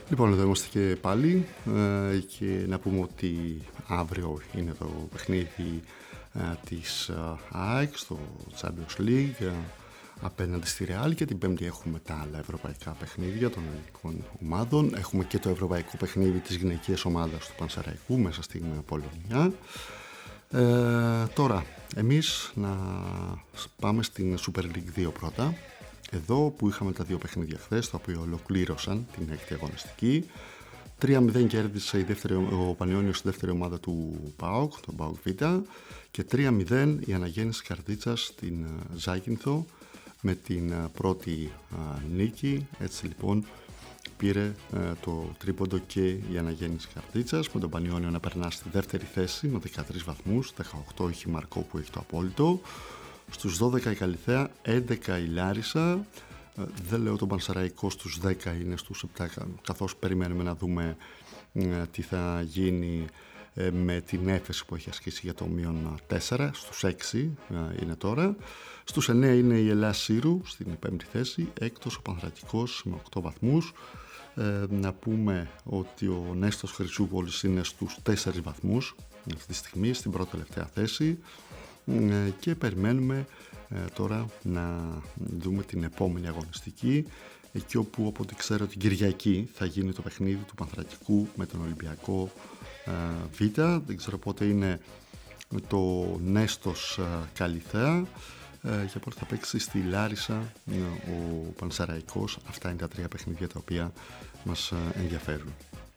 Λοιπόν, εδώ είμαστε και πάλι και να πούμε ότι αύριο είναι το παιχνίδι της ΑΕΚ στο Champions League απέναντι στη Real και την Πέμπτη έχουμε τα άλλα ευρωπαϊκά παιχνίδια των ελληνικών ομάδων. Έχουμε και το ευρωπαϊκό παιχνίδι της γυναικείας ομάδας του Πανσεραϊκού μέσα στην Πολωνία. Τώρα, εμείς να πάμε στην Super League 2 πρώτα. Εδώ που είχαμε τα δύο παιχνίδια χθες, τα οποία ολοκλήρωσαν την έκτη αγωνιστική. 3-0 κέρδισε ο Πανιόνιος στη δεύτερη ομάδα του ΠΑΟΚ, τον ΠΑΟΚ Β, και 3-0 η αναγέννηση Καρδίτσας στην Ζάκυνθο με την πρώτη νίκη. Έτσι λοιπόν πήρε το τρίποντο και η αναγέννηση Καρδίτσας, με τον Πανιόνιο να περνά στη δεύτερη θέση με 13 βαθμούς, 18 η Χιμαρκό που έχει το απόλυτο. Στους 12 η Καλιθέα, 11 η Λάρισα, δεν λέω τον Πανσεραϊκό στους 10, είναι στους 7, καθώς περιμένουμε να δούμε τι θα γίνει με την έφεση που έχει ασκήσει για το -4, στους 6 είναι τώρα. Στους 9 είναι η Ελλάς Σύρου στην 5η θέση, έκτος ο Πανθρακικός με 8 βαθμούς. Να πούμε ότι ο Νέστος Χρυσούπολης είναι στους 4 βαθμούς αυτή τη στιγμή, στην πρώτη τελευταία θέση. Και περιμένουμε τώρα να δούμε την επόμενη αγωνιστική, εκεί όπου από ό,τι ξέρω την Κυριακή θα γίνει το παιχνίδι του Πανθρακικού με τον Ολυμπιακό Β. Δεν ξέρω πότε είναι το Νέστος Καλιθέα και πότε θα παίξει στη Λάρισα ο Πανσεραϊκός. Αυτά είναι τα τρία παιχνίδια τα οποία μας ενδιαφέρουν.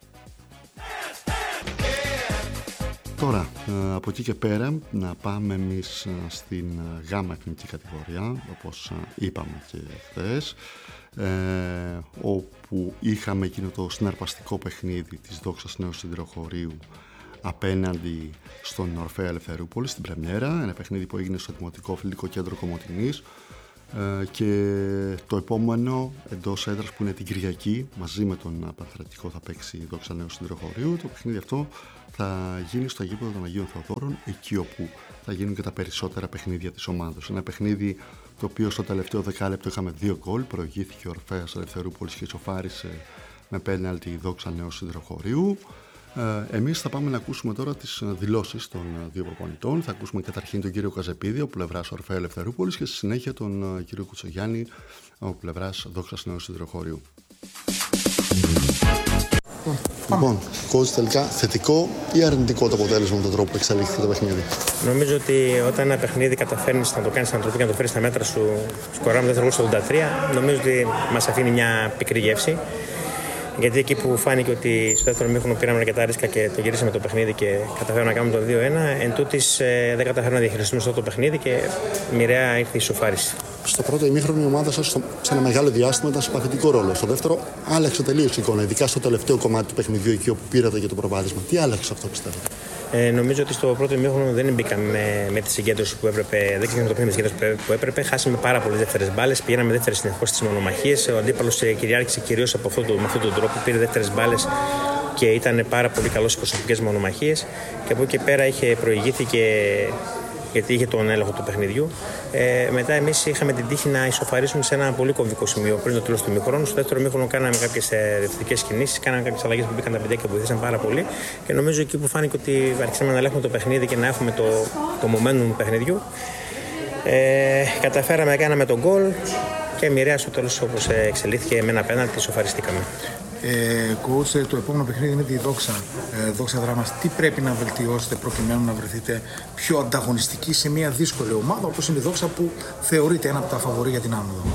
Τώρα, από εκεί και πέρα, να πάμε εμείς στην γάμα εθνική κατηγορία, όπως είπαμε και χθες, όπου είχαμε εκείνο το συναρπαστικό παιχνίδι της Δόξας Νέου Σιδηροχωρίου απέναντι στον Ορφέα Ελευθερούπολη στην Πρεμιέρα, ένα παιχνίδι που έγινε στο Δημοτικό Αθλητικό Κέντρο Κομοτηνής, και το επόμενο εντός έδρας που είναι την Κυριακή μαζί με τον Πανθρακικό θα παίξει η Δόξα Νέου Σιδηροχωρίου. Το παιχνίδι αυτό θα γίνει στο γήπεδο των Αγίων Θεοδόρων, εκεί όπου θα γίνουν και τα περισσότερα παιχνίδια της ομάδας. Ένα παιχνίδι το οποίο στο τελευταίο δεκάλεπτο είχαμε 2 γκολ, προηγήθηκε ο Ορφέας Ελευθερούπολης και ισοφάρισε με πέναλτι η Δόξα Νέου Σιδηροχωρίου. Εμείς θα πάμε να ακούσουμε τώρα τις δηλώσεις των δύο προπονητών. Θα ακούσουμε καταρχήν τον κύριο Καζεπίδη από πλευράς Ορφέα Ελευθερούπολης και στη συνέχεια τον κύριο Κουτσογιάννη από πλευράς Δόξας Νέου Σιδηροχωρίου. Λοιπόν, coach, τελικά θετικό ή αρνητικό το αποτέλεσμα με τον τρόπο που εξελίχθηκε το παιχνίδι? Νομίζω ότι όταν ένα παιχνίδι καταφέρνεις να το κάνεις ανατροπή και να το φέρεις στα μέτρα σου, σκοράρουμε δεύτερο γκολ στο 83, νομίζω ότι μας αφήνει μια πικρή γεύση. Γιατί εκεί που φάνηκε ότι στο δεύτερο ημίχρονο πήραμε αρκετά ρίσκα και το γυρίσαμε το παιχνίδι και καταφέραμε να κάνουμε το 2-1, εν τούτης δεν καταφέραμε να διαχειριστούμε στο το παιχνίδι και μοιραία ήρθε η ισοφάριση. Στο πρώτο ημίχρονο η ομάδα σας σε ένα μεγάλο διάστημα ήταν σε παθητικό ρόλο. Στο δεύτερο άλλαξε τελείως η εικόνα, ειδικά στο τελευταίο κομμάτι του παιχνιδιού, εκεί όπου πήρατε για το προβάδισμα. Τι άλλαξε αυτό, πιστεύετε? Νομίζω ότι στο πρώτο ημίχρονο δεν μπήκαμε με τη συγκέντρωση που έπρεπε, δεν ξεκινάμε το παιχνίδι με τη συγκέντρωση που έπρεπε. Χάσαμε πάρα πολλές δεύτερες μπάλες, πήραμε δεύτερες συνεχώς στις μονομαχίες. Ο αντίπαλος κυριάρχησε κυρίως με αυτόν τον τρόπο, πήρε δεύτερες μπάλες και ήταν πάρα πολύ καλός στις προσωπικές μονομαχίες. Και από εκεί και πέρα προηγήθηκε, γιατί είχε τον έλεγχο του παιχνιδιού. Μετά εμείς είχαμε την τύχη να ισοφαρίσουμε σε ένα πολύ κομβικό σημείο πριν το τέλος του ημίχρονου. Στο δεύτερο ημίχρονο κάναμε κάποιες διευθυντικές κινήσεις, κάναμε κάποιες αλλαγές που μπήκαν τα παιδιά και βοήθησαν πάρα πολύ. Και νομίζω εκεί που φάνηκε ότι αρχίσαμε να ελέγχουμε το παιχνίδι και να έχουμε το momentum του παιχνιδιού, καταφέραμε να κάναμε τον γκολ και μοιραία στο τέλος, όπως εξελίχθηκε με ένα πέναλτι, ισοφαριστήκαμε. Coach, το επόμενο παιχνίδι είναι τη Δόξα Δράμας. Τι πρέπει να βελτιώσετε προκειμένου να βρεθείτε πιο ανταγωνιστικοί σε μια δύσκολη ομάδα όπως είναι η Δόξα, που θεωρείται ένα από τα φαβορί για την άνοδο?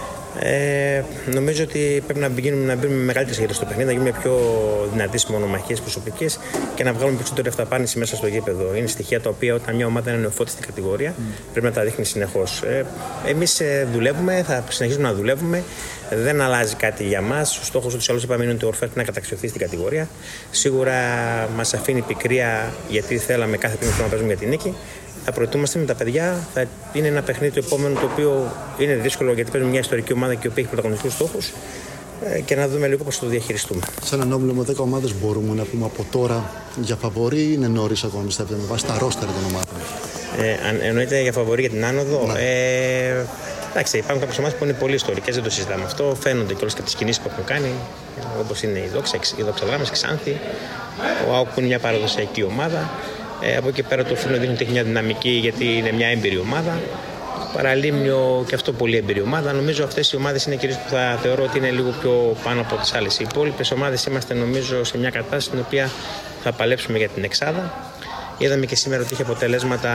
Νομίζω ότι πρέπει να μπούμε με μεγαλύτερη συγκέντρωση στο παιχνίδι, να γίνουμε πιο δυνατοί στις μονομαχίες προσωπικές και να βγάλουμε περισσότερη αυταπάρνηση μέσα στο γήπεδο. Είναι στοιχεία τα οποία όταν μια ομάδα είναι νεοφώτη στην κατηγορία πρέπει να τα δείχνει συνεχώς. Εμείς δουλεύουμε, θα συνεχίσουμε να δουλεύουμε. Δεν αλλάζει κάτι για μας. Ο στόχος του άλλου είπαμε είναι ότι ο Ορφέας να καταξιωθεί στην κατηγορία. Σίγουρα μας αφήνει πικρία γιατί θέλαμε κάθε παιχνίδι να παίζουμε για την νίκη. Θα προετοίμαστε με τα παιδιά. Θα είναι ένα παιχνίδι το επόμενο το οποίο είναι δύσκολο γιατί παίζουμε μια ιστορική ομάδα και η οποία έχει πρωταγωνιστικούς στόχους και να δούμε λίγο πώς θα το διαχειριστούμε. Σε έναν όμιλο με 10 ομάδες μπορούμε να πούμε από τώρα για φαβορί ή είναι νωρίς ακόμα, πιστεύετε, με βάση τα ρόστερ των ομάδων? Εννοείται για φαβορί για την άνοδο. Εντάξει, υπάρχουν κάποιες ομάδες που είναι πολύ ιστορικές, δεν το συζητάμε αυτό. Φαίνονται κιόλας και από τις κινήσεις που έχουν κάνει, όπως είναι η Δόξα Δράμας, η Ξάνθη, ο ΑΟΚ που είναι μια παραδοσιακή ομάδα. Από εκεί πέρα το Φούρνο δείχνει ότι έχει μια δυναμική γιατί είναι μια έμπειρη ομάδα. Παραλίμνιο και αυτό πολύ έμπειρη ομάδα. Νομίζω αυτές οι ομάδες είναι κυρίως που θα θεωρώ ότι είναι λίγο πιο πάνω από τις άλλες. Οι υπόλοιπες ομάδες είμαστε νομίζω σε μια κατάσταση στην οποία θα παλέψουμε για την εξάδα. Είδαμε και σήμερα ότι είχε αποτελέσματα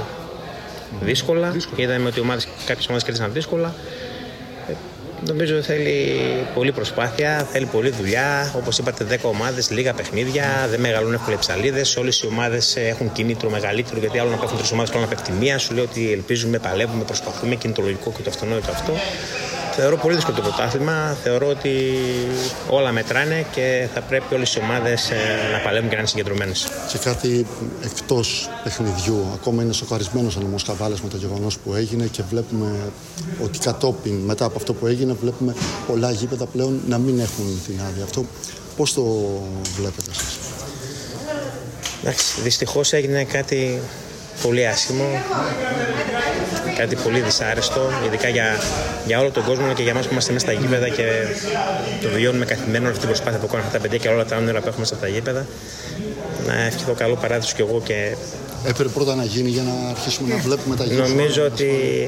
δύσκολα. Είδαμε ότι κάποιες ομάδες κέρδισαν δύσκολα. Νομίζω θέλει πολλή προσπάθεια, θέλει πολλή δουλειά. Όπως είπατε, 10 ομάδες, λίγα παιχνίδια, δεν μεγαλούν εύκολα οι ψαλίδες. Όλες οι ομάδες έχουν κίνητρο μεγαλύτερο, γιατί άλλο να πέφτουν 3 ομάδες και άλλο να πέφτει μία. Σου λέει ότι ελπίζουμε, παλεύουμε, προσπαθούμε, κινητρολογικό και το αυτονόητο αυτό. Θεωρώ πολύ δύσκολο το πρωτάθλημα. Θεωρώ ότι όλα μετράνε και θα πρέπει όλες οι ομάδες να παλεύουν και να είναι συγκεντρωμένες. Και κάτι εκτός παιχνιδιού, ακόμα είναι σοκαρισμένος ο Νομός Καβάλας με το γεγονός που έγινε και βλέπουμε ότι κατόπιν, μετά από αυτό που έγινε, βλέπουμε πολλά γήπεδα πλέον να μην έχουν την άδεια. Αυτό πώς το βλέπετε εσείς? Εντάξει, δυστυχώς έγινε κάτι πολύ άσχημο, κάτι πολύ δυσάρεστο, ειδικά για όλο τον κόσμο και για εμάς που είμαστε μέσα στα γήπεδα και το βιώνουμε καθημερινά αυτή την προσπάθεια που κάνουν αυτά τα παιδιά και όλα τα όνειρα που έχουμε στα τα γήπεδα. Να ευχηθώ καλό παράδεισο κι εγώ. Και έπρεπε πρώτα να γίνει για να αρχίσουμε να βλέπουμε τα γήπεδα. Νομίζω ότι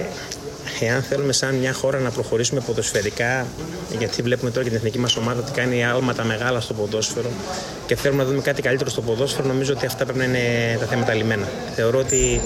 εάν θέλουμε σαν μια χώρα να προχωρήσουμε ποδοσφαιρικά, γιατί βλέπουμε τώρα και την εθνική μας ομάδα ότι κάνει άλματα μεγάλα στο ποδόσφαιρο και θέλουμε να δούμε κάτι καλύτερο στο ποδόσφαιρο, νομίζω ότι αυτά πρέπει να είναι τα θέματα λυμμένα. Θεωρώ ότι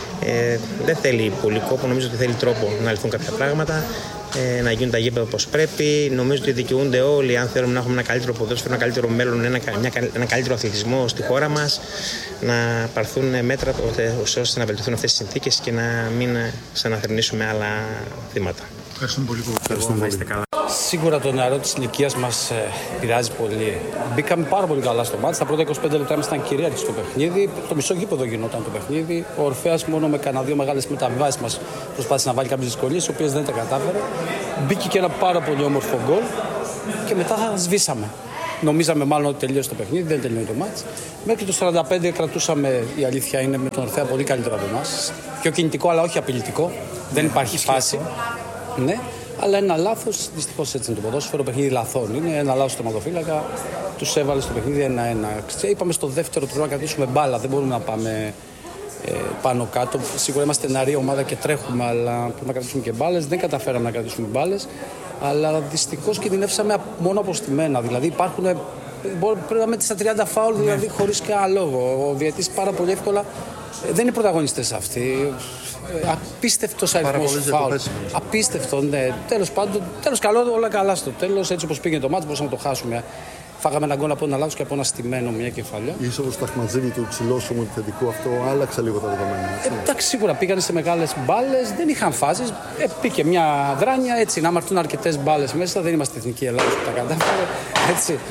δεν θέλει πολύ κόπο, νομίζω ότι θέλει τρόπο να λυθούν κάποια πράγματα, να γίνουν τα γήπεδα όπως πρέπει. Νομίζω ότι δικαιούνται όλοι, αν θέλουμε να έχουμε ένα καλύτερο ποδόσφαιρο, ένα καλύτερο μέλλον, ένα καλύτερο αθλητισμό στη χώρα μας, να πάρθουν μέτρα ώστε να βελτιωθούν αυτές τις συνθήκες και να μην ξαναθρηνήσουμε άλλα θύματα. Ευχαριστούμε πολύ. Ευχαριστούμε, να είστε καλά. Σίγουρα το νεαρό της ηλικίας μας πειράζει πολύ. Μπήκαμε πάρα πολύ καλά στο μάτς. Τα πρώτα 25 λεπτά ήμασταν κυρίαρχοι στο παιχνίδι. Το μισό γήπεδο γινόταν το παιχνίδι. Ο Ορφέας μόνο με κανένα 2 μεγάλες μεταβιβάσεις μας προσπάθησε να βάλει κάποιες δυσκολίες, οι οποίες δεν τα κατάφερε. Μπήκε και ένα πάρα πολύ όμορφο γκολ και μετά σβήσαμε. Νομίζαμε μάλλον ότι τελείωσε το παιχνίδι, δεν τελειώνει το μάτς. Μέχρι το 45 κρατούσαμε, η αλήθεια είναι, με τον Ορφέα πολύ καλύτερο από εμάς. Πιο κινητικό, αλλά όχι απειλητικό. Δεν υπάρχει φάση. Ναι. Αλλά ένα λάθος, δυστυχώς έτσι είναι το ποδόσφαιρο, παιχνίδι λαθών. Είναι ένα λάθος στο τερματοφύλακα, τους έβαλε στο παιχνίδι 1-1. Είπαμε στο δεύτερο τρόπο να κρατήσουμε μπάλα, δεν μπορούμε να πάμε πάνω κάτω. Σίγουρα είμαστε νεαρή ομάδα και τρέχουμε, αλλά πρέπει να κρατήσουμε και μπάλες. Δεν καταφέραμε να κρατήσουμε μπάλες, αλλά δυστυχώς κινδυνεύσαμε μόνο αποστημένα. Δηλαδή πρέπει να μέτρησε στα 30 φάουλ, δηλαδή χωρίς κανένα λόγο. Ο διαιτητής πάρα πολύ εύκολα δεν είναι πρωταγωνιστές αυτοί. Απίστευτος αριθμός φάουλ. Απίστευτο, ναι. Τέλος καλό, όλα καλά στο τέλος. Έτσι όπως πήγαινε το μάτι, μπορούσαμε να το χάσουμε. Φάγαμε έναν γκολ από ένα λάθος και από ένα στημένο μια κεφαλιά. Ίσως το σταχματζίνι του ψηλώσιμου του θετικού αυτό άλλαξε λίγο τα δεδομένα. Εντάξει, σίγουρα πήγαν σε μεγάλες μπάλες, δεν είχαν φάσεις. Πήγε μια δράνεια έτσι. Να αμαρτούν αρκετές μπάλες μέσα, δεν είμαστε εθνική Ελλάδα που τα κατάφερε. Έτσι.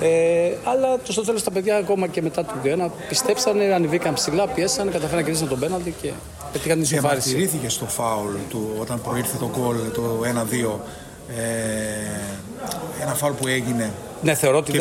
Αλλά στο τέλος τα παιδιά ακόμα και μετά του 2-1 πιστέψανε, ανεβήκαν ψηλά, πιέσανε, καταφέραν να κερδίσουν τον πέναλτι και πετύχαν την ισοφάριση. Διαμαρτυρήθηκε στο φάουλ του όταν προήρθε το γκολ το 1-2. Ένα φάουλ που έγινε. Ναι, θεωρώ ότι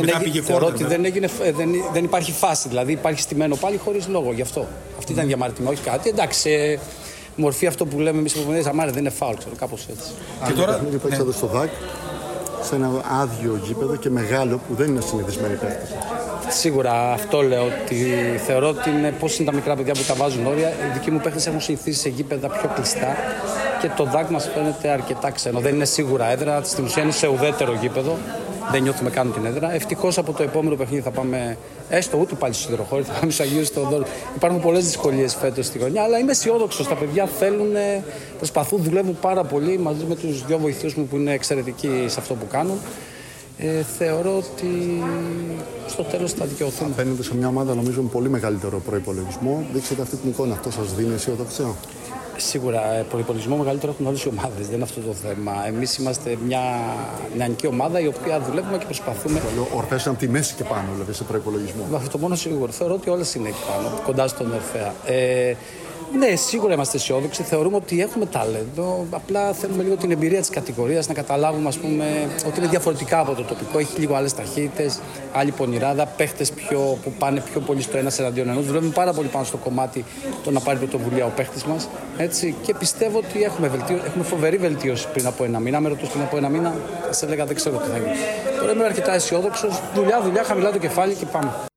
δεν υπάρχει φάση. Δηλαδή υπάρχει στημένο πάλι χωρίς λόγο γι' αυτό. Αυτή ήταν διαμαρτυρία, όχι κάτι. Εντάξει, μορφή αυτό που λέμε εμείς οι προπονητές, αμάρε δεν είναι φάουλ, ξέρω, κάπως έτσι. Και τώρα παίξατε στο ΔΑΚ σε ένα άδειο γήπεδο και μεγάλο που δεν είναι συνηθισμένοι παίκτες. Σίγουρα αυτό λέω, ότι θεωρώ ότι είναι πώς είναι τα μικρά παιδιά που τα βάζουν όρια. Οι δικοί μου παίκτες έχουν συνηθίσει σε γήπεδα πιο κλειστά και το ΔΑΚ μας φαίνεται αρκετά ξένο. Δεν είναι σίγουρα έδρα, στην ουσία είναι σε ουδέτερο γήπεδο. Δεν νιώθουμε καν την έδρα. Ευτυχώς από το επόμενο παιχνίδι θα πάμε, έστω ούτε πάλι στο Σιδηροχώρη, θα πάμε στους Αγίους Θεοδόρου. Υπάρχουν πολλές δυσκολίες φέτος στη χρονιά, αλλά είμαι αισιόδοξος. Τα παιδιά θέλουν, προσπαθούν, δουλεύουν πάρα πολύ μαζί με τους 2 βοηθούς μου που είναι εξαιρετικοί σε αυτό που κάνουν. Θεωρώ ότι στο τέλος θα δικαιωθούμε. Φαίνεται σε μια ομάδα νομίζω με πολύ μεγαλύτερο προϋπολογισμό. Δείξτε αυτή την εικόνα. Αυτό σας δίνει αισιοδοξία? Σίγουρα, προϋπολογισμό μεγαλύτερο έχουν όλες οι ομάδες. Δεν είναι αυτό το θέμα. Εμείς είμαστε μια νεανική ομάδα η οποία δουλεύουμε και προσπαθούμε. Ο Ορφέας είναι από τη μέση και πάνω, δηλαδή σε προϋπολογισμό. Αυτό το μόνο σίγουρο. Θεωρώ ότι όλες είναι εκεί πάνω, κοντά στον Ορφέα. Ναι, σίγουρα είμαστε αισιόδοξοι. Θεωρούμε ότι έχουμε ταλέντο. Απλά θέλουμε λίγο την εμπειρία της κατηγορίας να καταλάβουμε, ας πούμε, ότι είναι διαφορετικά από το τοπικό. Έχει λίγο άλλες ταχύτητες, άλλη πονηράδα, παίχτες που πάνε πιο πολύ στο ένας εναντίον ενός. Δουλεύουμε πάρα πολύ πάνω στο κομμάτι το να πάρει πρωτοβουλία ο παίχτης μας. Έτσι, και πιστεύω ότι έχουμε φοβερή βελτίωση πριν από ένα μήνα. Με ρωτούσε πριν από ένα μήνα, θα σε έλεγα δεν ξέρω τι θα γίνει. Τώρα είμαι αρκετά αισιόδοξος. Δουλειά, χαμηλά το κεφάλι και πάμε.